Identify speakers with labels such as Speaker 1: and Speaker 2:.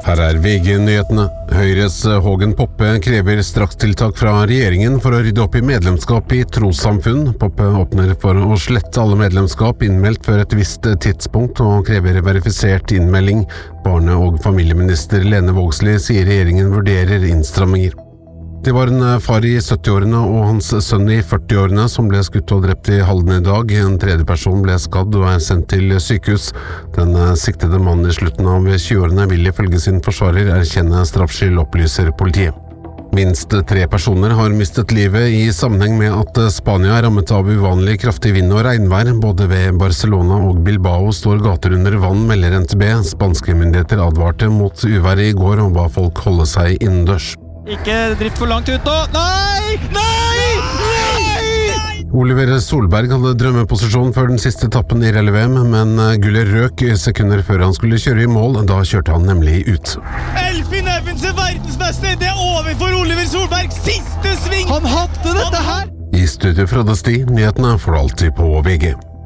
Speaker 1: Her VG-nyhetene. Høyres Hågen Poppe krever strakstiltak fra regjeringen for å rydde opp i medlemskap i trossamfunn. Poppe åpner for å slette alle medlemskap innmeldt før et visst tidspunkt og krever verifisert innmelding. Barne- og familieminister Lene Vågslid sier regjeringen vurderer innstramminger. Det var en far i 70-årene og hans sønn i 40-årene som ble skutt og drept i Halden i dag. En tredje person ble skadd og sendt til sykehus. Den siktede mannen i slutten av 20-årene vil ifølge sin forsvarer erkjenne straffskyld, opplyser politiet. Minst 3 personer har mistet livet i sammenheng med at Spania rammet av uvanlig kraftig vind og regnvær. Både ved Barcelona og Bilbao står gater under vann, melder NTB. Spanske myndigheter advarte mot uværet i går og ba folk holde seg innendørs.
Speaker 2: Ikke drift for langt ut nå. Nei! Nei! Nei!
Speaker 1: Oliver Solberg hadde drømmeposisjon før den siste etappen i Rally-VM, men gullet røk sekunder før han skulle kjøre i mål. Da kjørte han nemlig ut.
Speaker 2: Elfin Evans er verdensmester! Det er over for Oliver Solberg! Siste sving! Han hadde dette her!
Speaker 1: I studio fra Desti, nyhetene får du alltid på VG.